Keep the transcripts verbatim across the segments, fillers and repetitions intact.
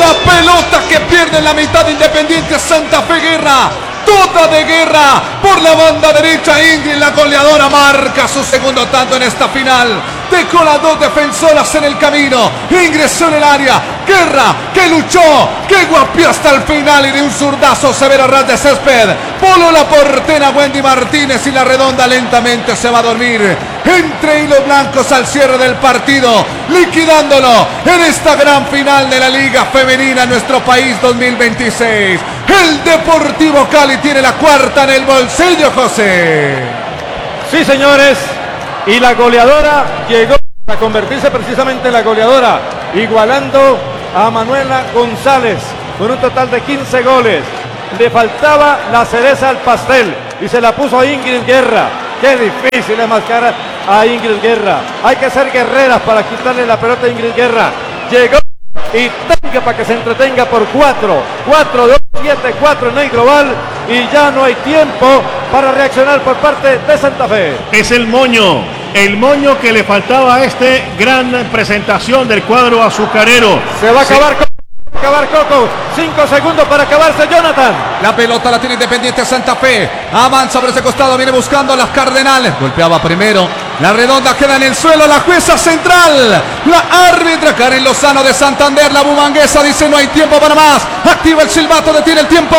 La pelota que pierde en la mitad de Independiente Santa Fe. Guerra, toda de Guerra por la banda derecha. Ingrid, la goleadora, marca su segundo tanto en esta final. Dejó las dos defensoras en el camino, ingresó en el área. Guerra, que luchó, que guapió hasta el final y de un zurdazo severo ras de césped. Voló la portera Wendy Martínez y la redonda lentamente se va a dormir. Entre hilos blancos al cierre del partido, liquidándolo en esta gran final de la Liga Femenina en nuestro país dos mil veintiséis. El Deportivo Cali tiene la cuarta en el bolsillo, José. Sí, señores. Y la goleadora llegó a convertirse precisamente en la goleadora, igualando a Manuela González con un total de quince goles. Le faltaba la cereza al pastel y se la puso a Ingrid Guerra. Qué difícil es mascar a Ingrid Guerra. Hay que ser guerreras para quitarle la pelota a Ingrid Guerra. Llegó y tenga para que se entretenga por cuatro. cuatro, dos, siete, cuatro en el global. Y ya no hay tiempo para reaccionar por parte de Santa Fe. Es el moño, el moño que le faltaba a este gran presentación del cuadro azucarero. Se va a acabar sí. con... acabar Coco, cinco segundos para acabarse Jonathan. La pelota la tiene Independiente Santa Fe, avanza por ese costado, viene buscando a las Cardenales, golpeaba primero, la redonda queda en el suelo, la jueza central, la árbitra Karen Lozano de Santander, la bumanguesa dice no hay tiempo para más, activa el silbato, detiene el tiempo,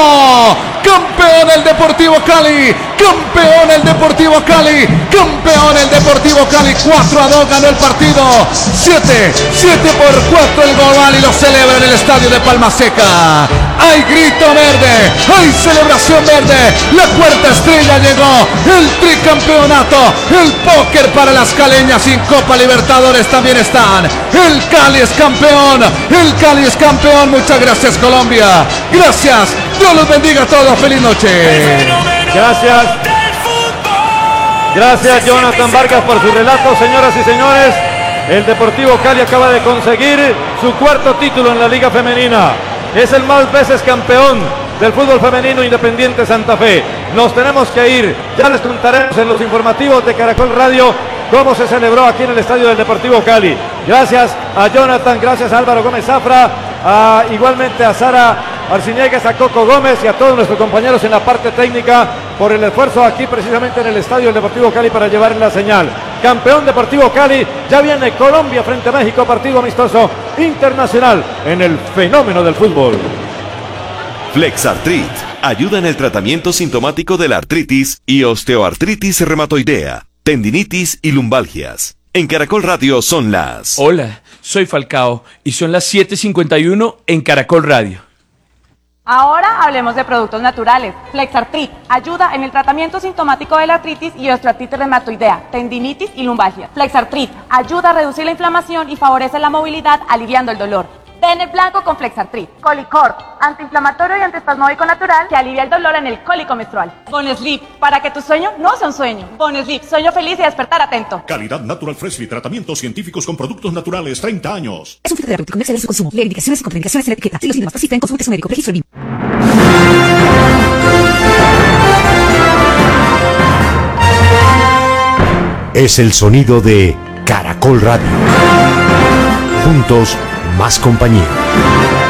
campeón el Deportivo Cali, campeón el Deportivo Cali, campeón el Deportivo Cali, cuatro a dos ganó el partido, siete, siete por cuatro el global y lo celebra en el estadio de Palma Seca. Hay grito verde, hay celebración verde, la cuarta estrella llegó, el tricampeonato, el póker para las caleñas y en Copa Libertadores también están. El Cali es campeón, el Cali es campeón, muchas gracias Colombia, gracias, Dios los bendiga a todos, feliz noche. Gracias. Gracias Jonathan Vargas por su relato, señoras y señores. El Deportivo Cali acaba de conseguir su cuarto título en la Liga Femenina. Es el más veces campeón del fútbol femenino Independiente Santa Fe. Nos tenemos que ir. Ya les contaremos en los informativos de Caracol Radio cómo se celebró aquí en el estadio del Deportivo Cali. Gracias a Jonathan, gracias a Álvaro Gómez Zafra, a, igualmente a Sara Arciniegues, a Coco Gómez y a todos nuestros compañeros en la parte técnica por el esfuerzo aquí precisamente en el estadio del Deportivo Cali para llevar la señal. Campeón Deportivo Cali, ya viene Colombia frente a México, partido amistoso internacional en el fenómeno del fútbol. Flexartrit ayuda en el tratamiento sintomático de la artritis y osteoartritis reumatoidea, tendinitis y lumbalgias. En Caracol Radio son las... Hola, soy Falcao y son las siete cincuenta y uno en Caracol Radio. Ahora hablemos de productos naturales. Flexartrit ayuda en el tratamiento sintomático de la artritis y osteoartritis reumatoidea, tendinitis y lumbalgia. Flexartrit ayuda a reducir la inflamación y favorece la movilidad, aliviando el dolor. Ven el blanco con Flexartrit. Colicorp, antiinflamatorio y antiespasmódico natural que alivia el dolor en el cólico menstrual. Bonesleep, para que tu sueño no sea un sueño. Bonesleep, sueño feliz y despertar atento. Calidad Natural Freshly, tratamientos científicos con productos naturales, treinta años. Es un fitoterapéutico, no exceder su consumo. Leer indicaciones y contraindicaciones en la etiqueta. Si los síntomas persisten, consulte a su médico. Registro B I M. Es el sonido de Caracol Radio. Juntos, más compañía.